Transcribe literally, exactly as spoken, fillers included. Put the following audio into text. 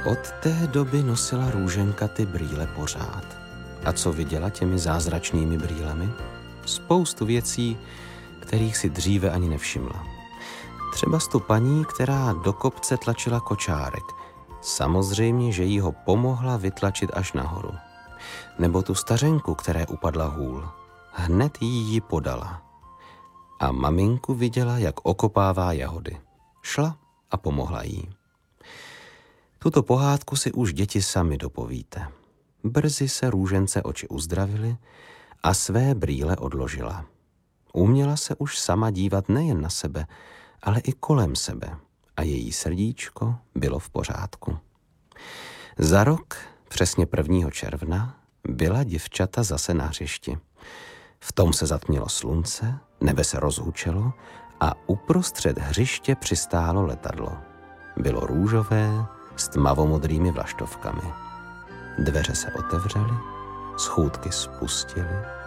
Od té doby nosila Růženka ty brýle pořád. A co viděla těmi zázračnými brýlemi? Spoustu věcí, kterých si dříve ani nevšimla. Třeba s tu paní, která do kopce tlačila kočárek. Samozřejmě, že jí ho pomohla vytlačit až nahoru. Nebo tu stařenku, které upadla hůl. Hned jí ji podala. A maminku viděla, jak okopává jahody. Šla a pomohla jí. Tuto pohádku si už děti sami dopovíte. Brzy se Růžence oči uzdravily a své brýle odložila. Uměla se už sama dívat nejen na sebe, ale i kolem sebe a její srdíčko bylo v pořádku. Za rok, přesně prvního června, byla děvčata zase na hřišti. V tom se zatmělo slunce, nebe se rozhučelo a uprostřed hřiště přistálo letadlo. Bylo růžové s tmavomodrými vlaštovkami. Dveře se otevřely, schůdky spustily